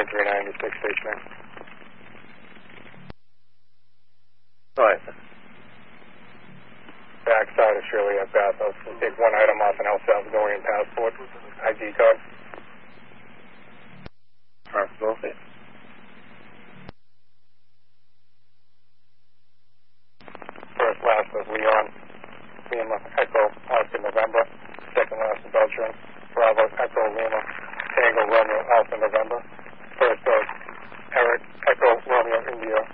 396 station. Right. Backside of Shirley at Bathos. We'll take one item off an El Salvadorian passport, ID card. Possibility. First last of Leon, Lima, Echo, Oscar, November. Second last of Beltran, Bravo, Echo, Lima, Tango, Romeo, Alpha, November. First of Eric, Echo, Romeo, India,